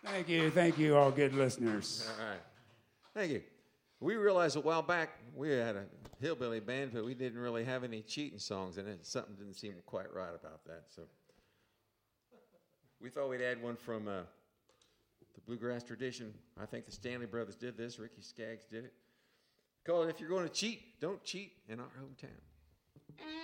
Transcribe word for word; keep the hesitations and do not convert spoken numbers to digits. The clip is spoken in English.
Thank you. Thank you, all good listeners. All right. Thank you. We realized a while back we had a hillbilly band, but we didn't really have any cheating songs in it. Something didn't seem quite right about that. So we thought we'd add one from uh, the bluegrass tradition. I think the Stanley Brothers did this. Ricky Skaggs did it. Call it If You're Going to Cheat, Don't Cheat in Our Hometown.